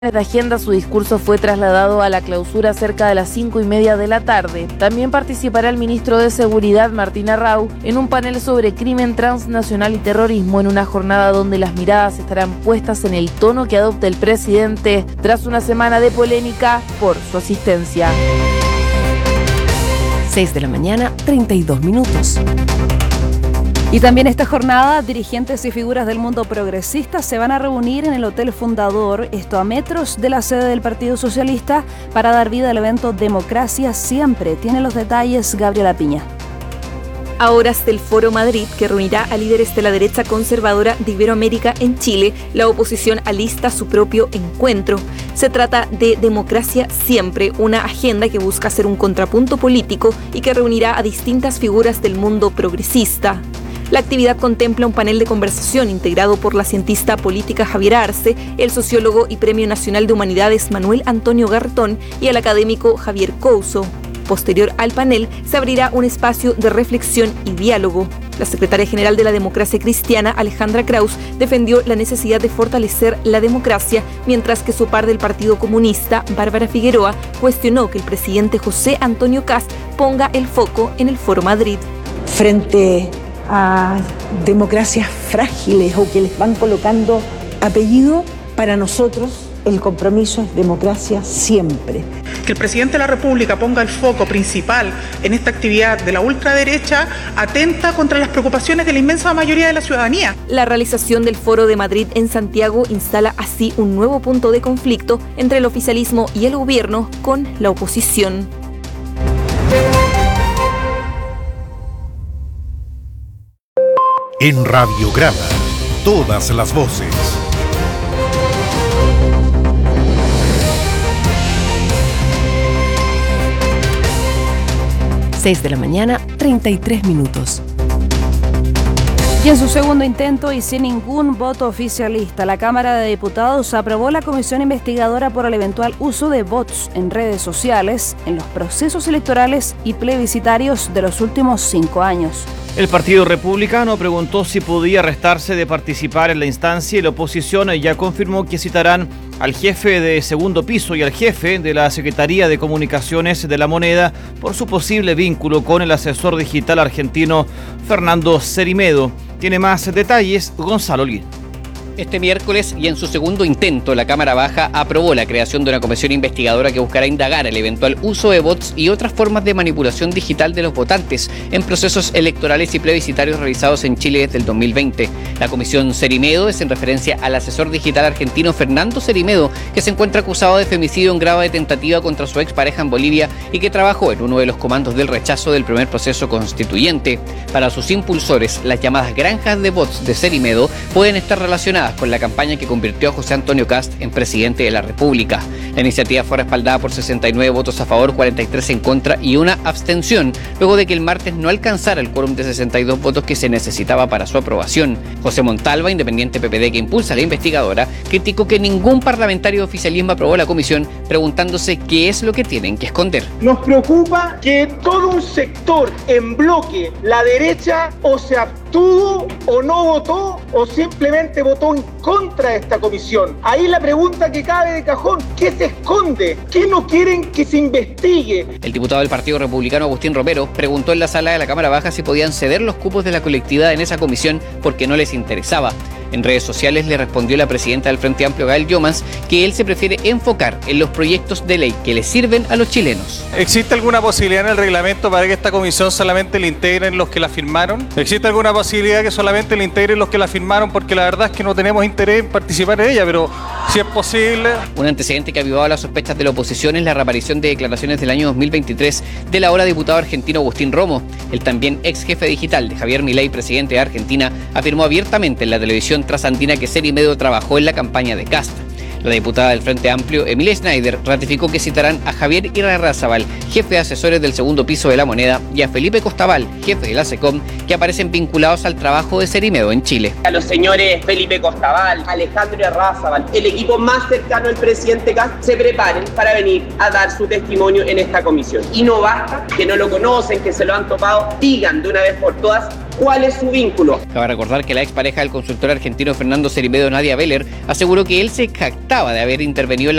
De agenda, su discurso fue trasladado a la clausura cerca de las 5:30 de la tarde. También participará el ministro de Seguridad, Martín Arrau, en un panel sobre crimen transnacional y terrorismo, en una jornada donde las miradas estarán puestas en el tono que adopte el presidente tras una semana de polémica por su asistencia. 6 de la mañana, 32 minutos. Y también esta jornada, dirigentes y figuras del mundo progresista se van a reunir en el Hotel Fundador, esto a metros de la sede del Partido Socialista, para dar vida al evento Democracia Siempre. Tiene los detalles Gabriela Piña. A horas del Foro Madrid, que reunirá a líderes de la derecha conservadora de Iberoamérica en Chile, la oposición alista su propio encuentro. Se trata de Democracia Siempre, una agenda que busca ser un contrapunto político y que reunirá a distintas figuras del mundo progresista. La actividad contempla un panel de conversación integrado por la cientista política Javier Arce, el sociólogo y Premio Nacional de Humanidades Manuel Antonio Garretón y el académico Javier Couso. Posterior al panel, se abrirá un espacio de reflexión y diálogo. La secretaria general de la Democracia Cristiana, Alejandra Kraus, defendió la necesidad de fortalecer la democracia, mientras que su par del Partido Comunista, Bárbara Figueroa, cuestionó que el presidente José Antonio Kast ponga el foco en el Foro Madrid. Frente a democracias frágiles o que les van colocando apellido, para nosotros el compromiso es democracia siempre. Que el presidente de la República ponga el foco principal en esta actividad de la ultraderecha atenta contra las preocupaciones de la inmensa mayoría de la ciudadanía. La realización del Foro de Madrid en Santiago instala así un nuevo punto de conflicto entre el oficialismo y el gobierno con la oposición. En Radiograma, todas las voces. Seis de la mañana, 33 minutos. Y en su segundo intento y sin ningún voto oficialista, la Cámara de Diputados aprobó la comisión investigadora por el eventual uso de bots en redes sociales en los procesos electorales y plebiscitarios de los últimos 5 años. El Partido Republicano preguntó si podía restarse de participar en la instancia y la oposición ya confirmó que citarán al jefe de segundo piso y al jefe de la Secretaría de Comunicaciones de la Moneda por su posible vínculo con el asesor digital argentino Fernando Cerimedo. Tiene más detalles Gonzalo Lid. Este miércoles y en su segundo intento, la Cámara Baja aprobó la creación de una comisión investigadora que buscará indagar el eventual uso de bots y otras formas de manipulación digital de los votantes en procesos electorales y plebiscitarios realizados en Chile desde el 2020. La comisión Cerimedo es en referencia al asesor digital argentino Fernando Cerimedo, que se encuentra acusado de femicidio en grado de tentativa contra su expareja en Bolivia y que trabajó en uno de los comandos del rechazo del primer proceso constituyente. Para sus impulsores, las llamadas granjas de bots de Cerimedo pueden estar relacionadas con la campaña que convirtió a José Antonio Kast en presidente de la República. La iniciativa fue respaldada por 69 votos a favor, 43 en contra y una abstención, luego de que el martes no alcanzara el quórum de 62 votos que se necesitaba para su aprobación. José Montalva, independiente PPD que impulsa a la investigadora, criticó que ningún parlamentario de oficialismo aprobó la comisión, preguntándose qué es lo que tienen que esconder. Nos preocupa que todo un sector en bloque, la derecha, o se abstuvo o no votó o simplemente votó en contra de esta comisión. Ahí la pregunta que cabe de cajón: ¿qué se esconde? ¿Qué no quieren que se investigue? El diputado del Partido Republicano, Agustín Romero, preguntó en la sala de la Cámara Baja si podían ceder los cupos de la colectividad en esa comisión porque no les interesaba. En redes sociales le respondió la presidenta del Frente Amplio, Gael Llomans, que él se prefiere enfocar en los proyectos de ley que le sirven a los chilenos. ¿Existe alguna posibilidad en el reglamento para que esta comisión solamente le integren los que la firmaron? ¿Existe alguna posibilidad que solamente le integren los que la firmaron? Porque la verdad es que no tenemos interés en participar en ella, pero si es posible. Un antecedente que avivaba las sospechas de la oposición es la reaparición de declaraciones del año 2023 del ahora diputado argentino Agustín Romo. El también ex jefe digital de Javier Milei, presidente de Argentina, afirmó abiertamente en la televisión trasandina que Cerimedo trabajó en la campaña de Kast. La diputada del Frente Amplio, Emilia Schneider, ratificó que citarán a Javier Irarrázaval, jefe de asesores del segundo piso de la Moneda, y a Felipe Costabal, jefe de la SECOM, que aparecen vinculados al trabajo de Cerimedo en Chile. A los señores Felipe Costabal, Alejandro Irarrázaval, el equipo más cercano al presidente Kast, se preparen para venir a dar su testimonio en esta comisión. Y no basta que no lo conocen, que se lo han topado, digan de una vez por todas ¿Cuál es su vínculo? Cabe recordar que la expareja del consultor argentino Fernando Ceribello, Nadia Beller, aseguró que él se jactaba de haber intervenido en la